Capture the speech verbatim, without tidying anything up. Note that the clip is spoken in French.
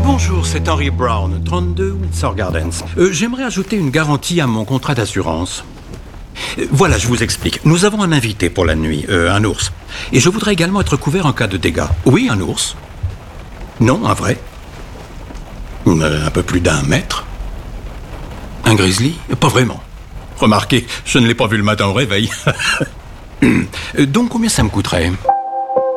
Bonjour, c'est Henry Brown, trente-deux Windsor Gardens. Euh, J'aimerais ajouter une garantie à mon contrat d'assurance. Euh, voilà, je vous explique. Nous avons un invité pour la nuit, euh, un ours. Et je voudrais également être couvert en cas de dégâts. Oui, un ours. Non, un vrai. Euh, un peu plus d'un mètre. Un grizzly? Pas vraiment. Remarquez, je ne l'ai pas vu le matin au réveil. Donc, combien ça me coûterait ?